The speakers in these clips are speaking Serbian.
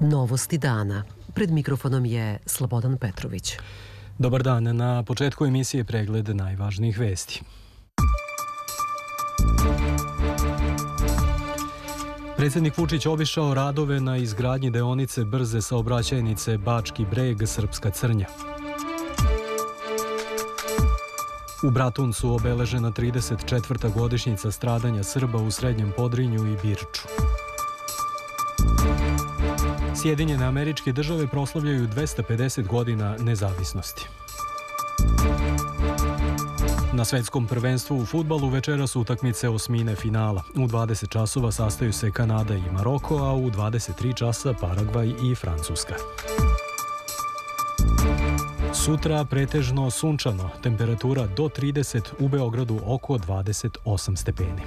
Novosti dana. Pred mikrofonom je Slobodan Petrović. Dobar dan. Na početku emisije pregled najvažnijih vesti. Predsjednik Vučić obišao radove na izgradnji deonice brze saobraćajnice Bački Breg – Srpska Crnja. U Bratuncu obeležena 34. godišnjica stradanja Srba u Srednjem Podrinju i Birču. Sjedinjene Američke Države proslavljaju 250 godina nezavisnosti. Na svetskom prvenstvu u fudbalu večeras su utakmice osmine finala. U 20 časova sastaju se Kanada i Maroko, a u 23 časa Paragvaj i Francuska. Sutra pretežno sunčano, temperatura do 30, u Beogradu oko 28 stepeni.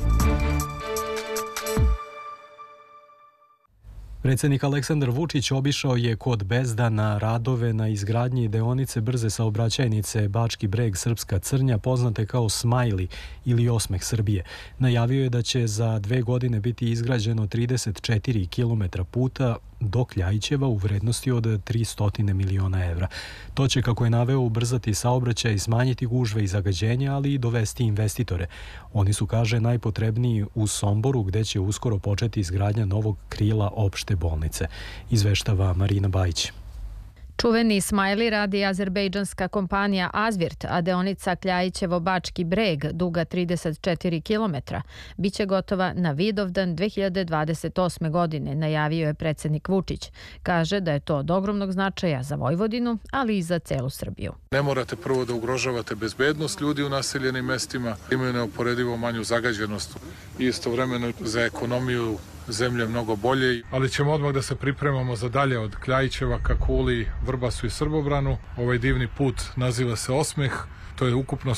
Predsjednik Aleksandar Vučić obišao je kod Bezdana radove na izgradnji deonice brze saobraćajnice Bački Breg – Srpska Crnja, poznate kao Smajli ili Osmeh Srbije. Najavio je da će za 2 godine biti izgrađeno 34 km puta do Kljajićeva u vrednosti od 300 miliona evra. To će, kako je naveo, ubrzati saobraćaj, smanjiti gužve i zagađenja, ali i dovesti investitore. Oni su, kaže, najpotrebniji u Somboru, gde će uskoro početi izgradnja novog krila opšte bolnice. Izveštava Marina Bajić. Čuveni Smajli radi azerbejdžanska kompanija Azvirt, a deonica Kljajićevo-Bački Breg, duga 34 km, biće gotova na Vidovdan 2028. godine, najavio je predsjednik Vučić. Kaže da je to od ogromnog značaja za Vojvodinu, ali i za celu Srbiju. Ne morate prvo da ugrožavate bezbednost ljudi u naseljenim mestima, imaju neuporedivo manju zagađenost i istovremeno za ekonomiju zemlje mnogo bolje, ali ćemo odmah da se pripremamo za dalje od Kljajićeva ka Kuli, Vrbasu i Srbobranu. Ovaj divni put naziva se Osmeh. To je ukupno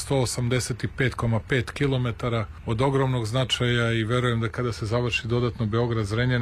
185,5 km od ogromnog značaja i verujem da kada se završi dodatno Beograd-Zrenjanin